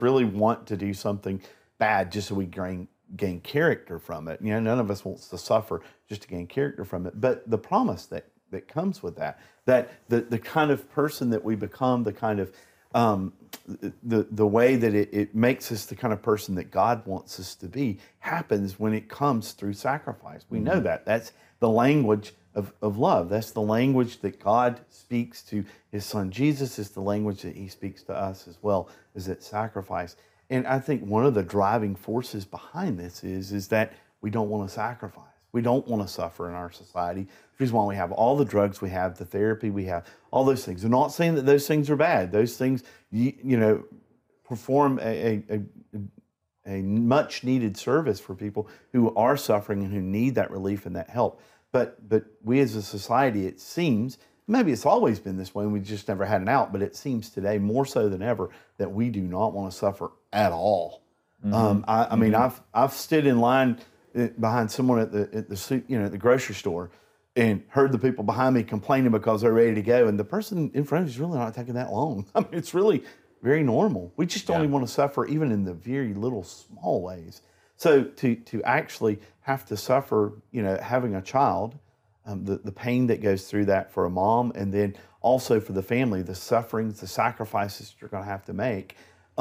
really want to do something bad just so we gain character from it. None of us wants to suffer just to gain character from it. But the promise that comes with that the kind of person that we become, the kind of the way that it makes us the kind of person that God wants us to be happens when it comes through sacrifice. We know that. That's the language of love. That's the language that God speaks to his son Jesus. Is the language that he speaks to us as well, is that sacrifice. And I think one of the driving forces behind this is that we don't want to sacrifice. We don't want to suffer in our society. The reason why we have all the drugs we have, the therapy we have, all those things. I'm not saying that those things are bad. Those things, perform a much needed service for people who are suffering and who need that relief and that help. But we as a society, it seems, maybe it's always been this way and we just never had an out, but it seems today more so than ever that we do not want to suffer at all. I mean, I've stood in line behind someone at the grocery store and heard the people behind me complaining because they're ready to go, and the person in front of you is really not taking that long. I mean, it's really very normal. We just don't even want to suffer, even in the very little small ways. So to actually have to suffer, having a child, the pain that goes through that for a mom, and then also for the family, the sufferings, the sacrifices you're going to have to make.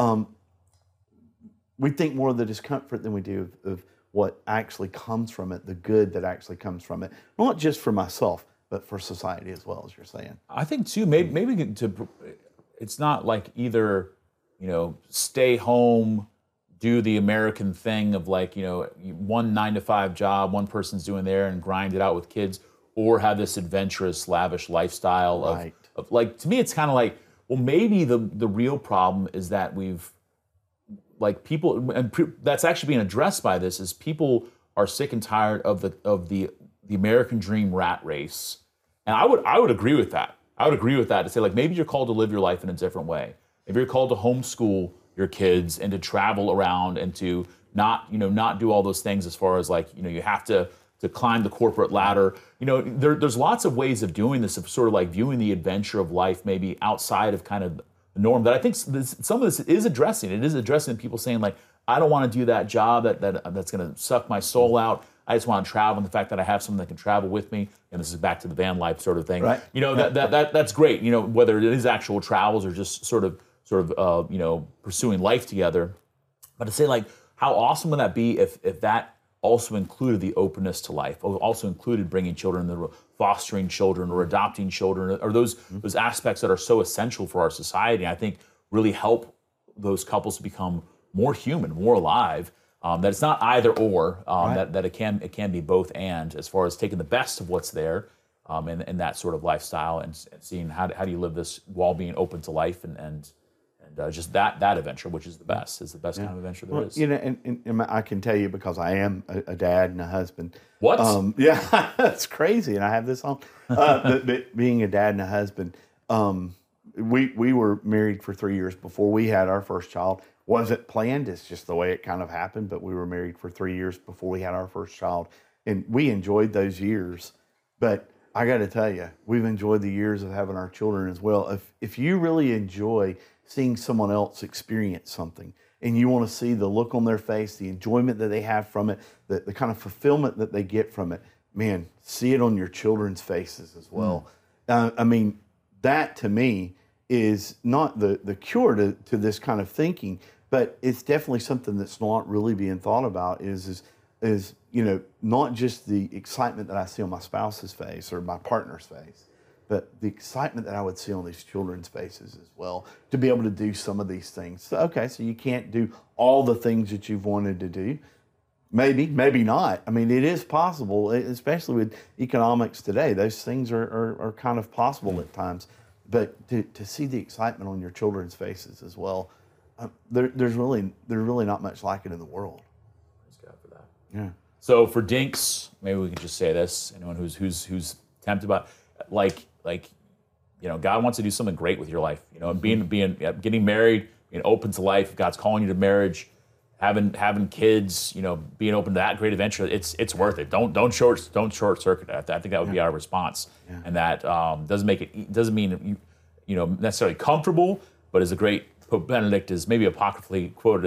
We think more of the discomfort than we do of what actually comes from it, the good that actually comes from it, not just for myself, but for society as well, as you're saying. I think too, maybe it's not like either, stay home, do the American thing of like, one 9-to-5 job, one person's doing there and grind it out with kids, or have this adventurous, lavish lifestyle of like, to me, it's kind of like, well, maybe the real problem is that we've, like people, and that's actually being addressed by this, is people are sick and tired of the American dream rat race. And I would agree with that. I would agree with that, to say like, maybe you're called to live your life in a different way. Maybe you're called to homeschool your kids and to travel around and to not do all those things as far as like, you have to climb the corporate ladder. There's lots of ways of doing this, of sort of like viewing the adventure of life maybe outside of kind of the norm, that I think some of this is addressing. It is addressing people saying like, I don't want to do that job that's going to suck my soul out. I just want to travel, and the fact that I have someone that can travel with me, and this is back to the van life sort of thing. Right. That's great. Whether it is actual travels or just sort of pursuing life together. But to say like, how awesome would that be if that also included the openness to life, also included bringing children, fostering children, or adopting children, or those aspects that are so essential for our society, I think really help those couples to become more human, more alive. That it's not either or, that it can be both and, as far as taking the best of what's there, in that sort of lifestyle, and seeing how do you live this while being open to life and just that adventure, which is the best kind of adventure there is. And I can tell you, because I am a dad and a husband. What? Yeah, that's crazy, and I have this on. But being a dad and a husband, we were married for 3 years before we had our first child. Wasn't planned, it's just the way it kind of happened, but we were married for 3 years before we had our first child, and we enjoyed those years. But I got to tell you, we've enjoyed the years of having our children as well. If you really enjoy seeing someone else experience something, and you want to see the look on their face, the enjoyment that they have from it, the kind of fulfillment that they get from it, man, see it on your children's faces as well. I mean, that to me is not the cure to this kind of thinking, but it's definitely something that's not really being thought about, is not just the excitement that I see on my spouse's face or my partner's face, but the excitement that I would see on these children's faces as well, to be able to do some of these things. So, okay, so you can't do all the things that you've wanted to do. Maybe not. I mean, it is possible, especially with economics today. Those things are kind of possible at times. But to see the excitement on your children's faces as well, there's really not much like it in the world. Praise God for that. Yeah. So for Dinks, maybe we can just say this: anyone who's tempted by, like God wants to do something great with your life. Getting married, being open to life. If God's calling you to marriage, having kids. Being open to that great adventure. It's worth it. Don't short circuit it. I think that would be our response, and that doesn't mean necessarily comfortable, but is a great Pope Benedict is maybe apocryphally quoted